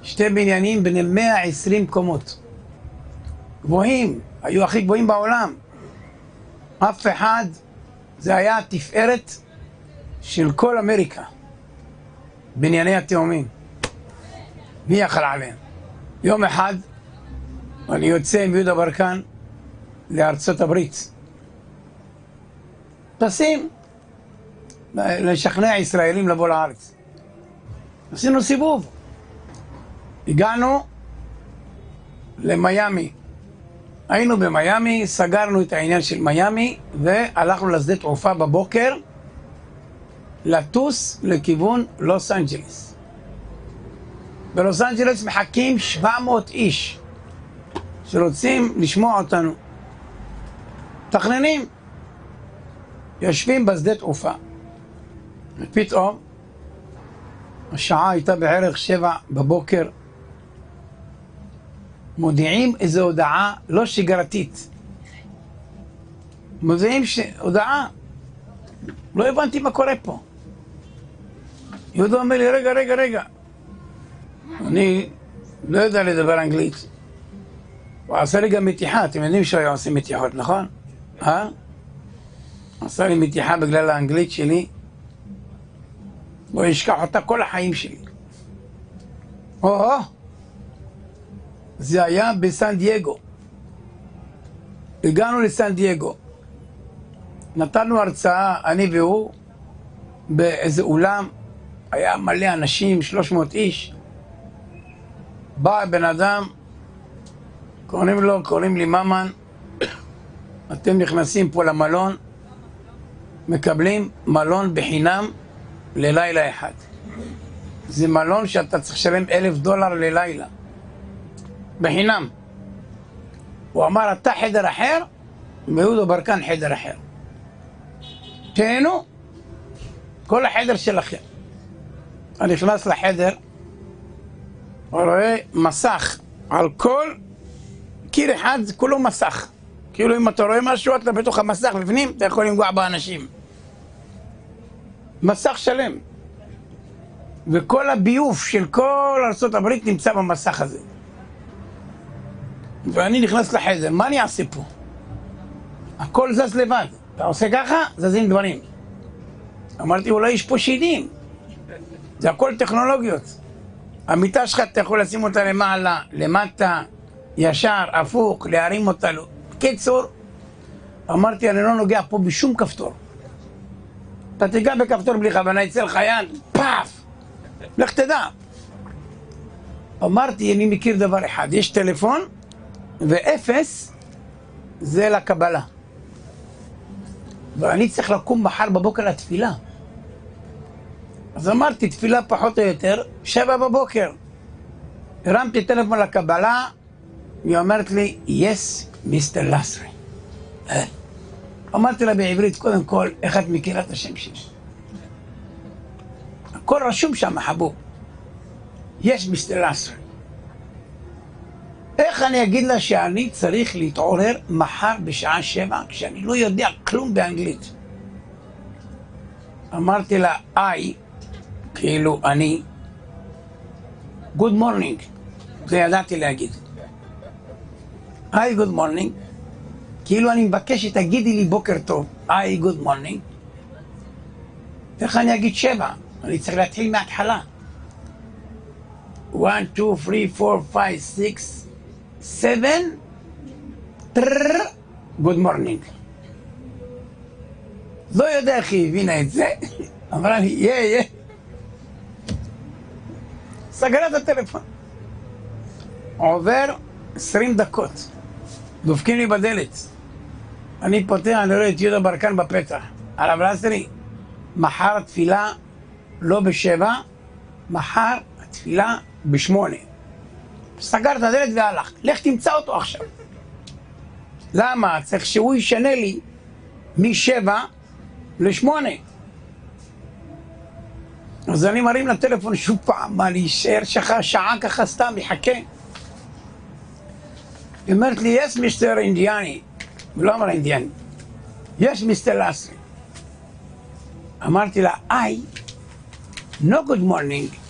שתי בניינים בני 120 קומות. גבוהים, היו הכי גבוהים בעולם. אף אחד, זה היה התפארת של כל אמריקה. בנייני התאומים. מי יכל עליהם? יום אחד אני יוצא עם יהודה ברקן לארצות הברית. טסים לשכנע ישראלים לבוא לארץ. עשינו סיבוב. הגענו למיימי. היינו במיימי, סגרנו את העניין של מיימי והלכנו לשדה תעופה בבוקר לטוס לכיוון לוס אנג'לס. בלוס אנג'לס מחכים 700 איש שרוצים לשמוע אותנו. תכננים, יושבים בשדה תעופה. ופתאום השעה הייתה בערך 7 בבוקר. מודיעים איזו הודעה לא שגרתית. מודיעים הודעה. לא הבנתי מה קורה פה. יהודה אומר לי, רגע. אני לא יודע לדבר אנגלית. הוא עשה לי גם מתיחה, אתם יודעים שהוא היה עושה מתיחות, נכון? עשה לי מתיחה בגלל האנגלית שלי. לא אשכח אותה כל החיים שלי. זה היה בסן דייגו. הגענו לסן דייגו. נתנו הרצאה, אני והוא, באיזה אולם. היה מלא אנשים, 300 איש. בא בן אדם, קוראים לי ממן. אתם נכנסים פה למלון, מקבלים מלון בחינם ללילה אחד. זה מלון שאתה צריך לשלם $1,000 ללילה. בחינם. הוא אמר, אתה חדר אחר, ויהודה ברקן חדר אחר. תהנו, כל החדר שלכם. אני נכנס לחדר, רואה מסך על כל קיר אחד, זה כולו מסך. כאילו אם אתה רואה משהו, אתה בתוך המסך בפנים, אתה יכול לנגוע באנשים. מסך שלם. וכל הביוף של כל ארצות הברית נמצא במסך הזה. ואני נכנס לחדר, מה אני אעשה פה? הכל זז לבד. אתה עושה ככה, זזים דברים. אמרתי, אולי יש פה שידים. זה הכל טכנולוגיות. המיטה שלך, אתה יכול לשים אותה למעלה, למטה, ישר, הפוך, להרים אותה. קיצור, אמרתי, אני לא נוגע פה בשום כפתור. אתה תיגע בכפתור בלי כוונה, יצא לך יד, פאף! לך תדע. אמרתי, אני מכיר דבר אחד, יש טלפון, ואפס זה לקבלה. ואני צריך לקום מחר בבוקר לתפילה. אז אמרתי, תפילה פחות או יותר, 7 בבוקר. הרמתי טלפון לקבלה, היא אומרת לי, yes, מיסטר לסרי. אמרתי לה בעברית, קודם כל, איך את מכירה את השם שלי? הכל רשום שם, חבוב. יש מיסטר לסרי. איך אני אגיד לה שאני צריך להתעורר מחר בשעה 7, כשאני לא יודע כלום באנגלית? אמרתי לה, כאילו אני, good morning. זה ידעתי להגיד. good morning. כאילו אני מבקש שתגידי לי בוקר טוב. good morning. איך אני אגיד 7? אני צריך להתחיל מההתחלה. 1, 2, 3, 4, 5, 6, 7. good morning. לא יודע איך היא הבינה את זה. אמרה לי, סגרה את הטלפון. עובר 20 דקות. דופקים לי בדלת. אני פותח, אני רואה את יהודה ברקן בפתח. הרב לסרי, מחר התפילה לא ב7, מחר התפילה ב8. סגר את הדלת והלך. לך תמצא אותו עכשיו. למה? צריך שהוא ישנה לי מ7 ל8. אז אני מרים לטלפון שוב פעם, מה להישאר שעה ככה סתם, יחכה. היא אומרת לי, יש מיסטר אינדיאני. ולא אמר אינדיאני. יש מיסטר לסרי. אמרתי לה, no good morning.